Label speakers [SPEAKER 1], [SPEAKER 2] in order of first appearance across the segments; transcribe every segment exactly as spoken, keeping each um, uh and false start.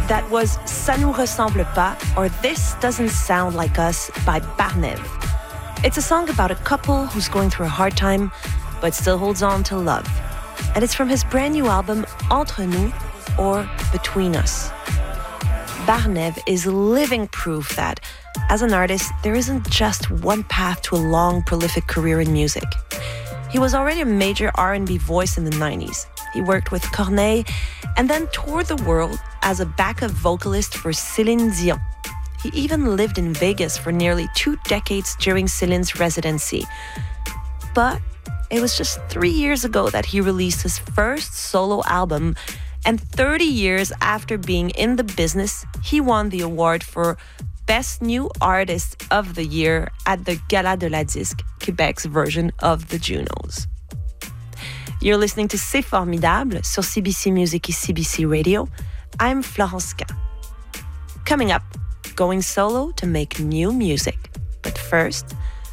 [SPEAKER 1] That was Ça nous ressemble pas, or This Doesn't Sound Like Us by Barnev. It's a song about a couple who's going through a hard time, but still holds on to love. And it's from his brand new album, Entre nous, or Between Us. Barnev is living proof that, as an artist, there isn't just one path to a long, prolific career in music. He was already a major R and B voice in the nineties. He worked with Corneille and then toured the world as a backup vocalist for Céline Dion. He even lived in Vegas for nearly two decades during Céline's residency. But it was just three years ago that he released his first solo album, and thirty years after being in the business, he won the award for Best New Artist of the Year at the Gala de la Disque, Quebec's version of the Junos. You're listening to C'est Formidable sur C B C Music et C B C Radio. I'm Florence K. Coming up, going solo to make new music. But first,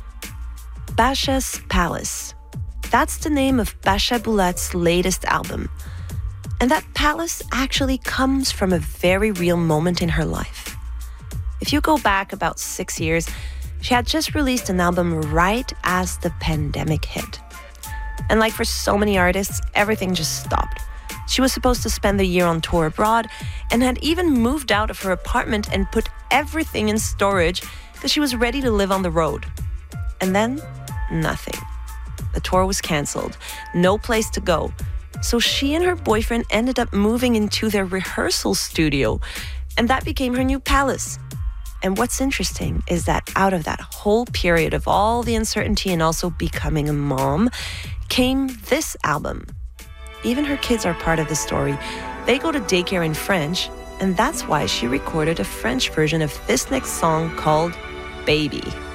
[SPEAKER 1] Bacha's Palace. That's the name of Bacha Bulat's latest album. And that palace actually comes from a very real moment in her life. If you go back about six years, she had just released an album right as the pandemic hit. And like for so many artists, everything just stopped. She was supposed to spend the year on tour abroad and had even moved out of her apartment and put everything in storage because she was ready to live on the road. And then, nothing. The tour was canceled, no place to go. So she and her boyfriend ended up moving into their rehearsal studio, and that became her new palace. And what's interesting is that out of that whole period of all the uncertainty and also becoming a mom, came this album. Even her kids are part of the story. They go to daycare in French, and that's why she recorded a French version of this next song called Baby.